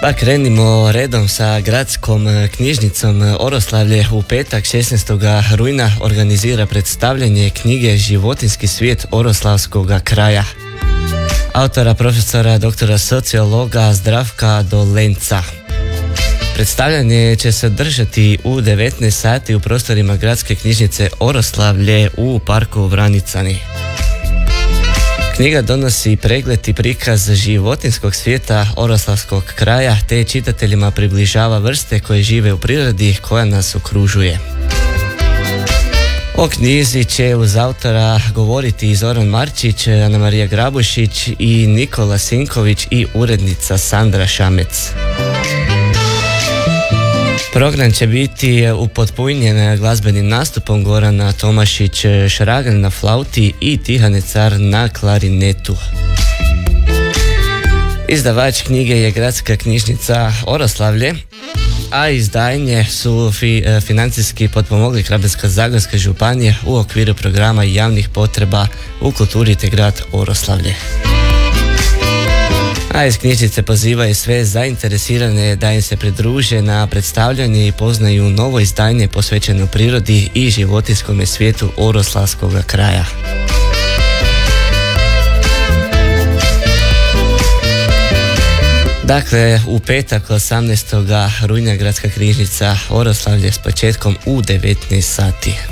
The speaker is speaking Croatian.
Pa krenimo redom sa gradskom knjižnicom. Oroslavlje u petak 16. rujna organizira predstavljanje knjige Životinjski svijet Oroslavskog kraja autora profesora doktora sociologa Zdravka Dolenca. Predstavljanje će se održati u 19 sati u prostorima gradske knjižnice Oroslavlje u parku Vranicani. Knjiga donosi pregled i prikaz životinjskog svijeta Oroslavskog kraja te čitateljima približava vrste koje žive u prirodi koja nas okružuje. O knjizi će uz autora govoriti Zoran Marčić, Ana Marija Grabušić i Nikola Sinković i urednica Sandra Šamec. Program će biti upotpunjen glazbenim nastupom Gorana Tomašić-Šragan na flauti i Tihane Car na klarinetu. Izdavač knjige je Gradska knjižnica Oroslavlje, a izdanje su financijski potpomogli Krapinsko-zagorska županija u okviru programa javnih potreba u kulturi te grad Oroslavlje. A iz knjižnice pozivaju sve zainteresirane da im se pridruže na predstavljanje i poznaju novo izdanje posvećeno prirodi i životinjskom svijetu Oroslavskog kraja. Dakle, u petak 18. rujna Gradska knjižnica Oroslavlje s početkom u 19 sati.